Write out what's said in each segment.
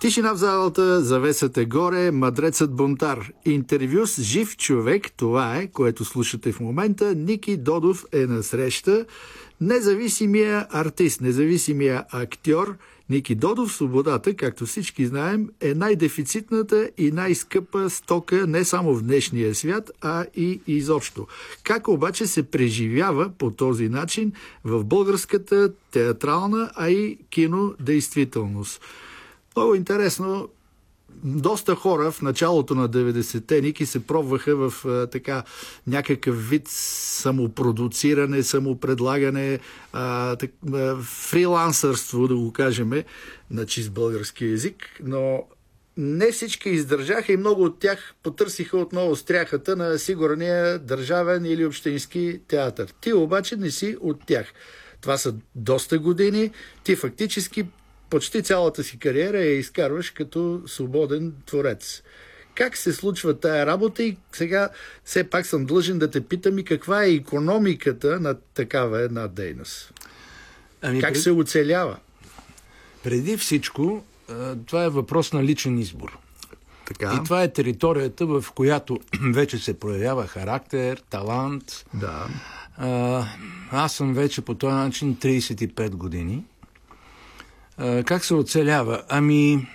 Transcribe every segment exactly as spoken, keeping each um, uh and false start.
Тишина в залата, завесата горе, мъдрецът бунтар. Интервю с жив човек, това е, което слушате в момента. Ники Додов е на среща. Независимия артист, независимия актьор Ники Додов. Свободата, както всички знаем, е най-дефицитната и най-скъпа стока не само в днешния свят, а и изобщо. Как обаче се преживява по този начин в българската театрална, а и кинодействителност? Много интересно. Доста хора в началото на деветдесетте Ники се пробваха в а, така някакъв вид самопродуциране, самопредлагане, а, так, а, фрилансърство, да го кажем, на чист български език, но не всички издържаха и много от тях потърсиха отново стряхата на сигурния държавен или общински театър. Ти обаче не си от тях. Това са доста години. Ти фактически почти цялата си кариера я изкарваш като свободен творец. Как се случва тая работа и сега все пак съм длъжен да те питам и каква е икономиката на такава една дейност? Ами, как пред... се оцелява? Преди всичко, това е въпрос на личен избор. Така. И това е територията, в която вече се проявява характер, талант. Да. А, аз съм вече по този начин трийсет и пет години. Как се оцелява? Ами,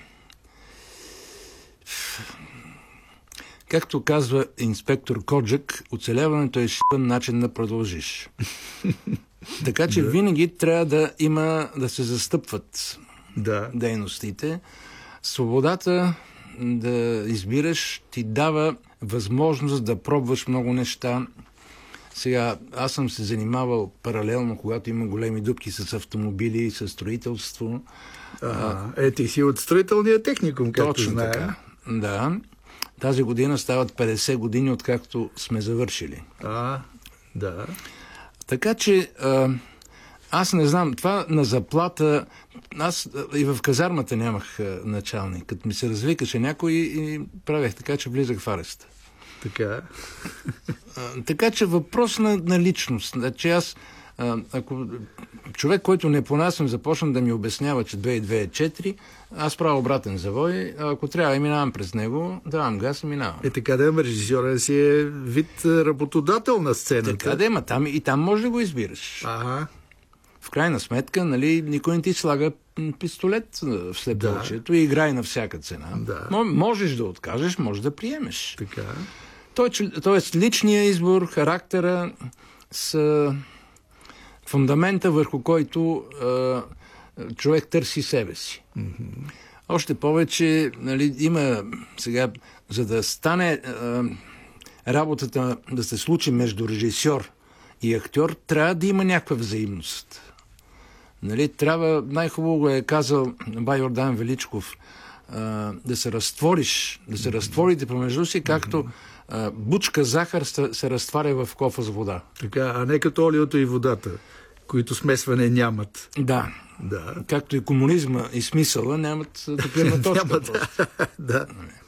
както казва инспектор Коджак, оцеляването е шипан начин да продължиш. Така че да. Винаги трябва да има, да се застъпват да. дейностите. Свободата да избираш ти дава възможност да пробваш много неща. Сега, аз съм се занимавал паралелно, когато има големи дупки с автомобили, с строителство. А, е, ти си от строителния техникум, както точно знаем. Така, да. Тази година стават петдесет години, откакто сме завършили. А, да. Така че, а, аз не знам, това на заплата, аз и в казармата нямах а, началник. Като ми се развикаше някой и правех така, че влизах в ареста. Така. А, така че въпрос на, на личност. Значи аз, а, ако човек, който не понасям, започна да ми обяснява, че две и две е четири, аз правя обратен завой, а ако трябва и минавам през него, давам газ и минавам. Е, така да е, режисьора си е вид работодател на сцената. Така да е, ма там, и там може да го избираш. Ага. В крайна сметка, нали, никой не ти слага пистолет в слепоочието да. И играй на всяка цена. Да. Можеш да откажеш, можеш да приемеш. Така. Тоест, личният избор, характера са фундамента, върху който е, човек търси себе си. Mm-hmm. Още повече, нали, има сега, за да стане е, работата да се случи между режисьор и актьор, трябва да има някаква взаимност. Нали, трябва, най-хубаво е казал бай Йордан Величков, а, да се разтвориш, да се разтворите помежду си, както а, бучка захар се, се разтваря в кофа с вода. Така, а не като олиото и водата, които смесване нямат. Да. Да. Както и комунизма и смисъла нямат допирна точка. Нямат, да.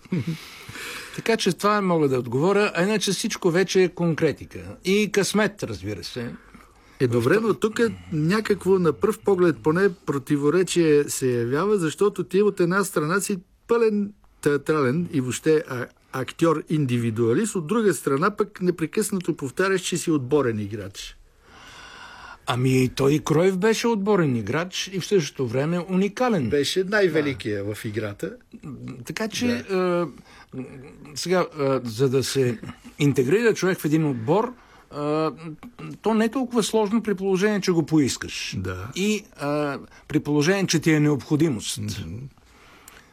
Така че това мога да отговоря, а иначе всичко вече е конкретика. И късмет, разбира се. Е, добре, но тук някакво на пръв поглед поне противоречие се явява, защото ти от една страна си пълен театрален и въобще актьор-индивидуалист, от друга страна пък непрекъснато повтаряш, че си отборен играч. Ами той и Кройв беше отборен играч и в същото време уникален. Беше най-великия да. В играта. Така че да. е, сега, е, за да се интегрира човек в един отбор, Uh, то не е толкова сложно при положение, че го поискаш. Да. И uh, при положение, че ти е необходимост. Mm-hmm.